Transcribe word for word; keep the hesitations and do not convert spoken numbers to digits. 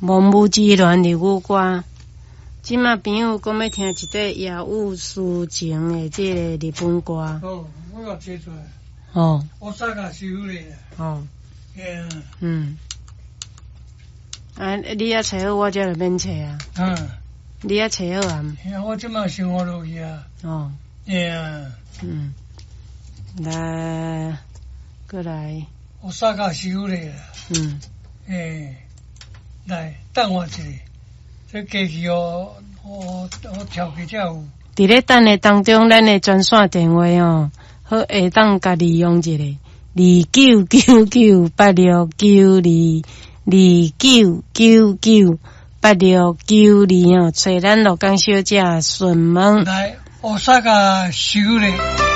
蒙武之恋日语歌。即马朋友讲要听一块野武抒情的即个日本歌。 哦，我甲找出来。 哦。 我萨卡修嘞。 哦。 嗯。 嗯。啊，你也找好，我才就免找啊。 嗯。 你也找好啊？ 我即马生活落去啊。 哦。 嗯。 嗯。来，过来。 我萨卡修嘞。 嗯。 诶，来，等我一下，这机器哦，我我调起才有。 伫咧等的当中，咱的专线电话哦，好下当家利用一下，二九九九八六九二，二九九九八六九二哦，找咱鹿港小姐询问。 来，我萨卡修嘞。